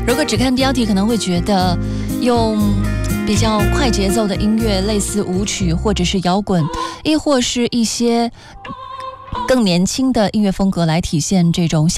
如果只看标题，可能会觉得用比较快节奏的音乐，类似舞曲或者是摇滚，亦或是一些更年轻的音乐风格来体现这种